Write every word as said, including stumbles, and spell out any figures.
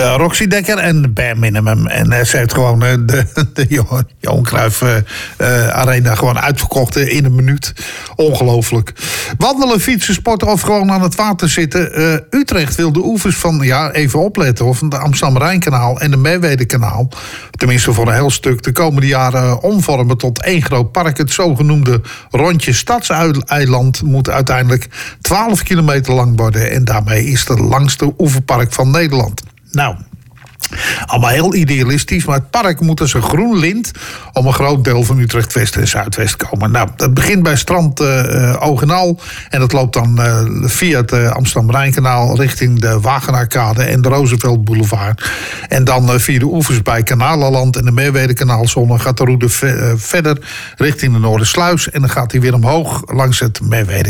uh, Roxy Dekker en de Bare Minimum. En uh, ze heeft gewoon uh, de, de Johan, Johan Cruijff uh, uh, Arena gewoon uitverkocht uh, in een minuut. Ongelooflijk. Wandelen, fietsen, sporten of gewoon aan het water zitten. Uh, Utrecht wil de oevers van, ja, even opletten hoor, van de Amsterdam-Rijnkanaal en de Merwede-kanaal, tenminste voor een heel stuk, de komende jaren omvormen tot één groot park. Het zogenoemde rondje Stadseiland moet uiteindelijk twaalf kilometer lang worden. En daarmee is het het langste oeverpark van Nederland. Nou, allemaal heel idealistisch, maar het park moet als een groen lint om een groot deel van Utrecht West en Zuidwest komen. Nou, dat begint bij strand uh, Ogenal en dat loopt dan uh, via het uh, Amsterdam-Rijnkanaal richting de Wagenaarkade en de Roosevelt Boulevard. En dan uh, via de oevers bij Kanalenland en de Merwede-kanaalzone gaat de route ve- uh, verder richting de Noordersluis en dan gaat hij weer omhoog langs het Merwede.